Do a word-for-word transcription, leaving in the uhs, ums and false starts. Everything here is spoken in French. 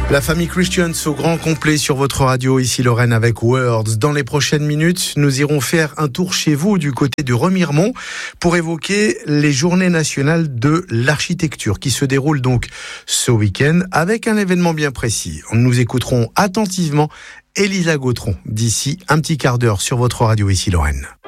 La famille Christians au grand complet sur votre radio, ici Lorraine avec Words. Dans les prochaines minutes, nous irons faire un tour chez vous du côté de Remiremont pour évoquer les journées nationales de l'architecture qui se déroulent donc ce week-end avec un événement bien précis. Nous écouterons attentivement Elisa Gautron d'ici un petit quart d'heure sur votre radio, ici Lorraine.